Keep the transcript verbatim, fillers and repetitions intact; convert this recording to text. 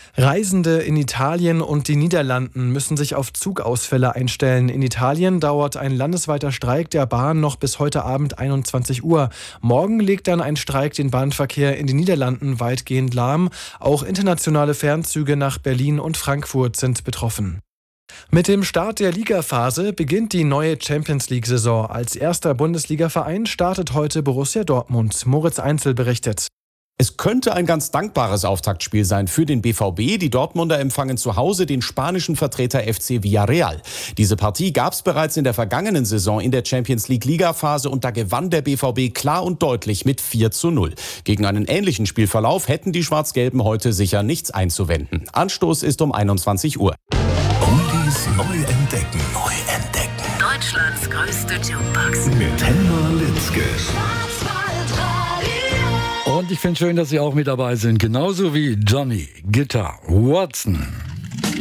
Reisende in Italien und die Niederlanden müssen sich auf Zugausfälle einstellen. In Italien dauert ein landesweiter Streik der Bahn noch bis heute Abend einundzwanzig Uhr. Morgen legt dann ein Streik den Bahnverkehr in den Niederlanden weitgehend lahm. Auch internationale Fernzüge nach Berlin und Frankfurt sind betroffen. Mit dem Start der Ligaphase beginnt die neue Champions-League-Saison. Als erster Bundesliga-Verein startet heute Borussia Dortmund. Moritz Einzel berichtet. Es könnte ein ganz dankbares Auftaktspiel sein für den B V B. Die Dortmunder empfangen zu Hause den spanischen Vertreter F C Villarreal. Diese Partie gab es bereits in der vergangenen Saison in der Champions-League-Ligaphase und da gewann der B V B klar und deutlich mit vier zu null. Gegen einen ähnlichen Spielverlauf hätten die Schwarz-Gelben heute sicher nichts einzuwenden. Anstoß ist um einundzwanzig Uhr. Oldies neu entdecken. Neu entdecken. Deutschlands größte Jukebox. Mit Helma Litzke. Und ich finde schön, dass Sie auch mit dabei sind. Genauso wie Johnny Guitar Watson.